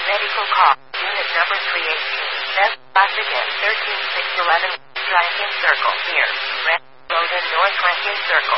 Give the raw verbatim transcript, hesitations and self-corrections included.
Medical call. Unit number three eighteen. Best Classic and thirteen six eleven. Rankin Circle. Here. Red Road and North Rankin Circle.